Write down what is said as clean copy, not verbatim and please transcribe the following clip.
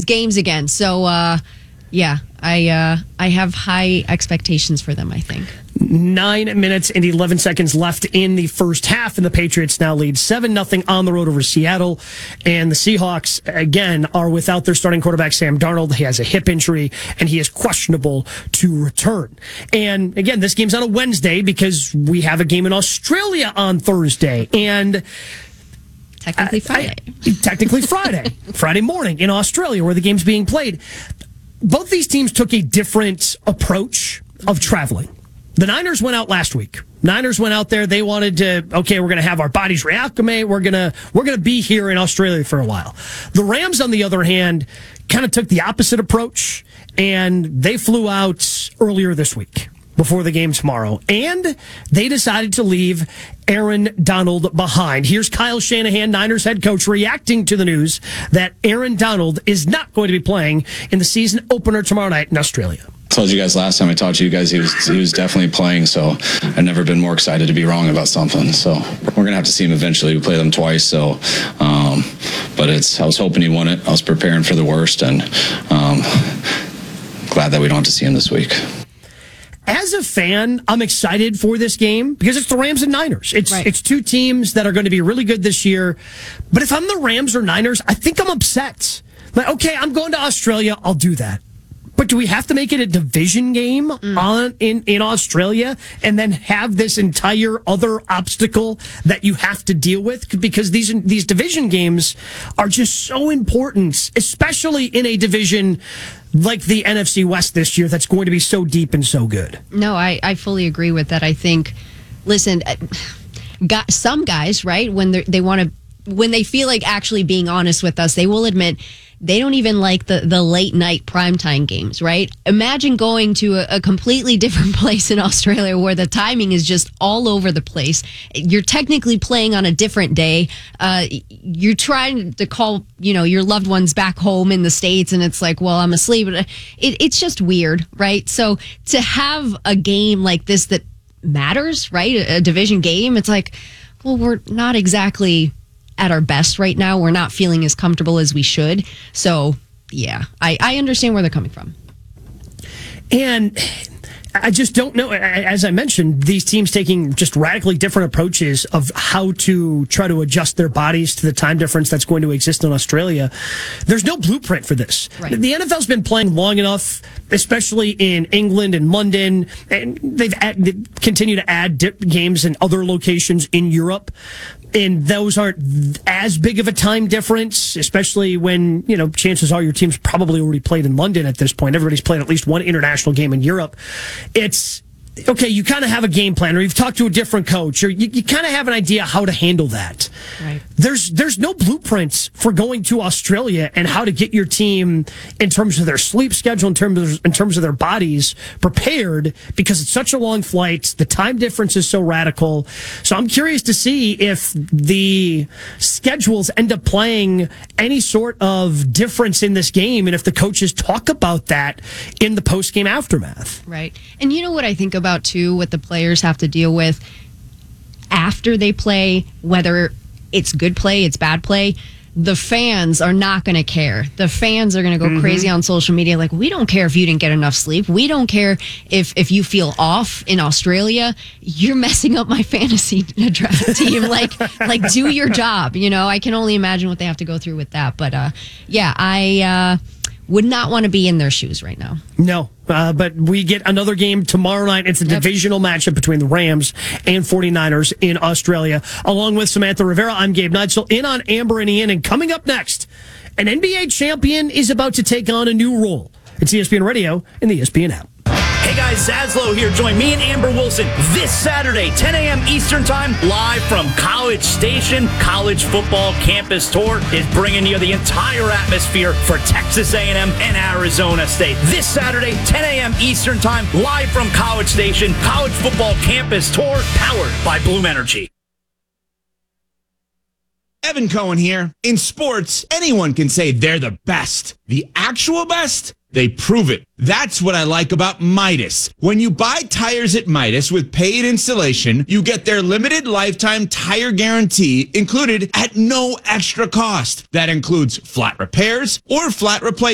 games again. So, yeah, I have high expectations for them, I think. 9 minutes and 11 seconds left in the first half, and the Patriots now lead 7-0 on the road over Seattle. And the Seahawks, again, are without their starting quarterback, Sam Darnold. He has a hip injury, and he is questionable to return. And again, this game's on a Wednesday because we have a game in Australia on Thursday. And technically Friday. Technically Friday. Friday morning in Australia where the game's being played. Both these teams took a different approach of traveling. The Niners went out last week. Niners went out there. They wanted to, okay, we're going to have our bodies reacclimate. We're going to be here in Australia for a while. The Rams, on the other hand, kind of took the opposite approach, and they flew out earlier this week before the game tomorrow, and they decided to leave Aaron Donald behind. Here's Kyle Shanahan, Niners head coach, reacting to the news that Aaron Donald is not going to be playing in the season opener tomorrow night in Australia. Told you guys last time I talked to you guys, he was definitely playing, so I've never been more excited to be wrong about something. So we're going to have to see him eventually. We play them twice, so but I was hoping he won it. I was preparing for the worst, and glad that we don't have to see him this week. As a fan, I'm excited for this game because it's the Rams and Niners. It's two teams that are going to be really good this year. But if I'm the Rams or Niners, I think I'm upset. Like, okay, I'm going to Australia. I'll do that. But do we have to make it a division game in Australia and then have this entire other obstacle that you have to deal with? Because these division games are just so important, especially in a division like the NFC West this year that's going to be so deep and so good. No, I fully agree with that. I think, listen, some guys, right, when they feel like actually being honest with us, they will admit they don't even like the late night primetime games, right? Imagine going to a completely different place in Australia where the timing is just all over the place. You're technically playing on a different day. You're trying to call, your loved ones back home in the States, and it's like, well, I'm asleep. It's just weird, right? So to have a game like this that matters, right? A division game, it's like, well, we're not exactly at our best right now. We're not feeling as comfortable as we should. So, yeah, I understand where they're coming from. And I just don't know. As I mentioned, these teams taking just radically different approaches of how to try to adjust their bodies to the time difference that's going to exist in Australia. There's no blueprint for this. Right. The NFL's been playing long enough, especially in England and London, and they've continued to add games in other locations in Europe. And those aren't as big of a time difference, especially when, chances are your team's probably already played in London at this point. Everybody's played at least one international game in Europe. It's okay, you kind of have a game plan, or you've talked to a different coach, or you kind of have an idea how to handle that. Right. There's no blueprints for going to Australia and how to get your team in terms of their sleep schedule, in terms of their bodies prepared, because it's such a long flight. The time difference is so radical. So I'm curious to see if the schedules end up playing any sort of difference in this game, and if the coaches talk about that in the post-game aftermath. Right. And you know what I think about too, what the players have to deal with after they play, whether it's good play, it's bad play, the fans are not going to care. The fans are going to go crazy on social media. Like, we don't care if you didn't get enough sleep. We don't care if you feel off in Australia. You're messing up my fantasy draft team. Like do your job. I can only imagine what they have to go through with that. But I would not want to be in their shoes right now. No. But we get another game tomorrow night. It's a divisional matchup between the Rams and 49ers in Australia. Along with Samantha Rivera, I'm Gabe Neitzel, in on Amber and Ian. And coming up next, an NBA champion is about to take on a new role. It's ESPN Radio and the ESPN app. Hey guys, Zaslow here. Join me and Amber Wilson this Saturday, 10 a.m. Eastern Time, live from College Station. College Football Campus Tour is bringing you the entire atmosphere for Texas A&M and Arizona State. This Saturday, 10 a.m. Eastern Time, live from College Station. College Football Campus Tour, powered by Bloom Energy. Evan Cohen here. In sports, anyone can say they're the best. The actual best? They prove it. That's what I like about Midas. When you buy tires at Midas with paid installation, you get their limited lifetime tire guarantee included at no extra cost. That includes flat repairs or flat replacements.